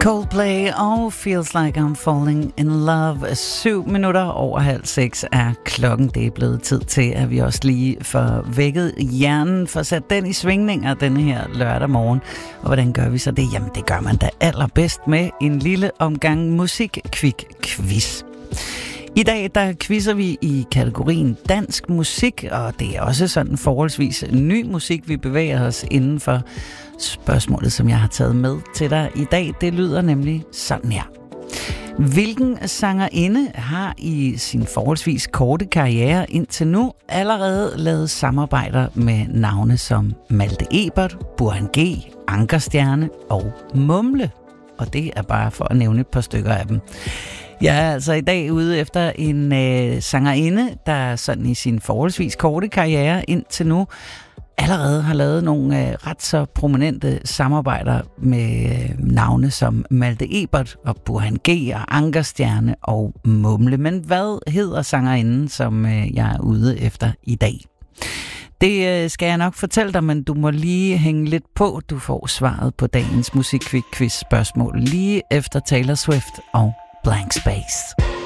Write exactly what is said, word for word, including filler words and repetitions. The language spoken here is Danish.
Coldplay og Feels Like I'm Falling in Love. Syv minutter over halv seks er klokken. Det er blevet tid til, at vi også lige får vækket hjernen, for sat den i svingninger denne her lørdag morgen. Og hvordan gør vi så det? Jamen det gør man da allerbedst med en lille omgang musik-kvik-quiz. I dag der quizzer vi i kategorien dansk musik, og det er også sådan forholdsvis ny musik, vi bevæger os inden for. Spørgsmålet, som jeg har taget med til dig i dag, det lyder nemlig sådan her. Hvilken sangerinde har i sin forholdsvis korte karriere indtil nu allerede lavet samarbejder med navne som Malte Ebert, Burhan G, Ankerstjerne og Mumle? Og det er bare for at nævne et par stykker af dem. Jeg er altså i dag ude efter en øh, sangerinde, der sådan i sin forholdsvis korte karriere indtil nu allerede har lavet nogle øh, ret så prominente samarbejder med øh, navne som Malte Ebert og Burhan G og Ankerstjerne og Mumle. Men hvad hedder sangerinden, som øh, jeg er ude efter i dag? Det øh, skal jeg nok fortælle dig, men du må lige hænge lidt på. Du får svaret på dagens musik-quiz-spørgsmål lige efter Taylor Swift og Blank Space.